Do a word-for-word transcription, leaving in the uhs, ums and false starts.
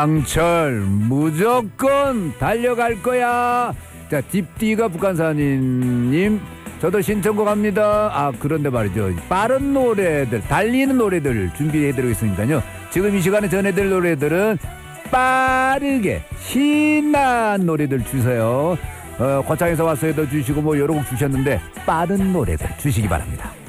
강철 무조건 달려갈 거야. 자, 딥디가 북한산인님, 저도 신청곡 합니다. 아, 그런데 말이죠, 빠른 노래들, 달리는 노래들 준비해드리겠으니까요. 지금 이 시간에 전해드릴 노래들은 빠르게 신나는 노래들 주세요. 어, 거창에서 왔어요도 주시고 뭐 여러 곡 주셨는데 빠른 노래들 주시기 바랍니다.